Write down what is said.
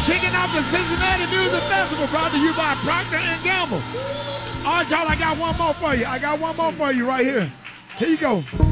Kicking off the Cincinnati Music Festival brought to you by Procter & Gamble. All right, y'all, I got one more for you. I got one more for you right here. Here you go.